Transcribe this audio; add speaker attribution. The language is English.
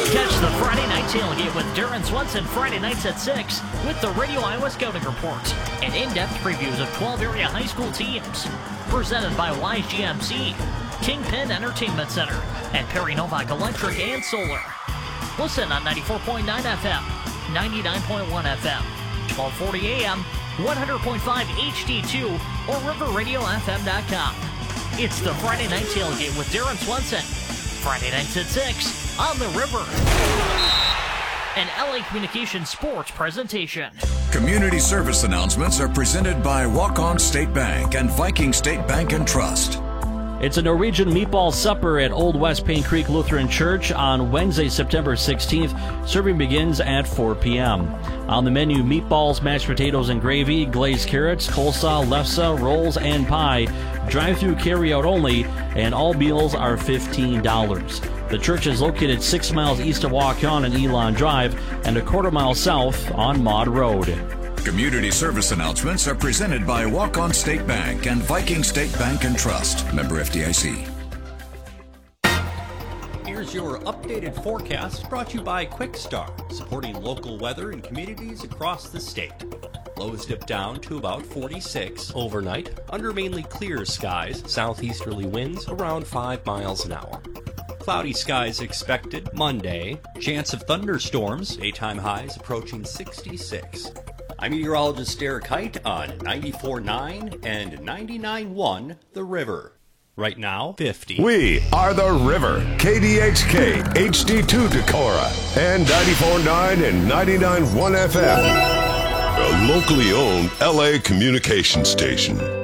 Speaker 1: Catch the Friday Night Tailgate with Darren Swenson Friday nights at 6 with the Radio Iowa Scouting Report and in-depth previews of 12 area high school teams. Presented by Wise GMC, Kingpin Entertainment Center, and Perry Novak Electric and Solar. Listen on 94.9 FM, 99.1 FM, 1240 AM, 100.5 HD2, or riverradiofm.com. It's the Friday Night Tailgate with Darren Swenson. Friday nights at 6 on the River. An LA Communications Sports presentation.
Speaker 2: Community service announcements are presented by Walk-On State Bank and Viking State Bank and Trust.
Speaker 3: It's a Norwegian meatball supper at Old West Paint Creek Lutheran Church on Wednesday, September 16th. Serving begins at 4 p.m. On the menu, meatballs, mashed potatoes and gravy, glazed carrots, coleslaw, lefse, rolls, and pie. Drive-through carry-out only, and all meals are $15. The church is located 6 miles east of Waukon and Elon Drive and a quarter mile south on Maud Road.
Speaker 2: Community service announcements are presented by Walk-On State Bank and Viking State Bank and Trust. Member FDIC.
Speaker 4: Here's your updated forecast brought to you by Quickstar, supporting local weather in communities across the state. Lows dip down to about 46 overnight, under mainly clear skies, southeasterly winds around 5 miles an hour. Cloudy skies expected Monday, chance of thunderstorms, daytime highs approaching 66. I'm meteorologist Derek Height on 94.9 and 99.1 The River. Right now, 50.
Speaker 5: We are The River, KDHK, HD2 Decorah, and 94.9 and 99.1 FM. A locally owned LA communication station.